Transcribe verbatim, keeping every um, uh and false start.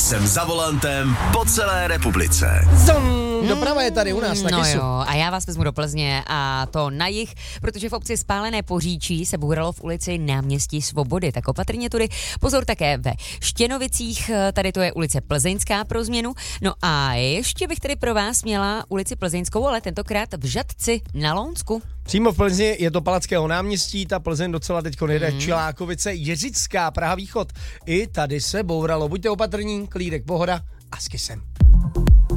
Jsem za volantem po celé republice. Zon, doprava je tady u nás na No Kisu. jo, a já vás vezmu do Plzně a to na jih, protože v obci Spálené Poříčí se bouralo v ulici Náměstí Svobody, tak opatrně tudy. Pozor také ve Štěnovicích, tady to je ulice Plzeňská pro změnu. No a ještě bych tady pro vás měla ulici Plzeňskou, ale tentokrát v Žatci na Lounsku. Přímo v Plzni je to Palackého náměstí, ta Plzeň docela teď jede mm. Čilákovice, Jiřická, Praha východ. I tady se bouralo. Buďte opatrní, klídek, pohoda a s Kisem.